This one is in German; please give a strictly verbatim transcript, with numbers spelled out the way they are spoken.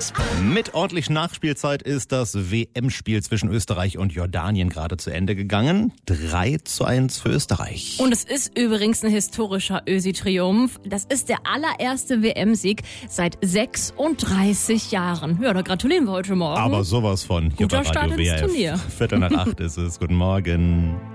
Mit ordentlich Nachspielzeit ist das W M-Spiel zwischen Österreich und Jordanien gerade zu Ende gegangen. drei zu eins für Österreich. Und es ist übrigens ein historischer Ösi-Triumph. Das ist der allererste W M-Sieg seit sechsunddreißig Jahren. Ja, da gratulieren wir heute Morgen. Aber sowas von. Hier Guter bei Start Radio ins W R F. Turnier. Viertel nach acht ist es. Guten Morgen.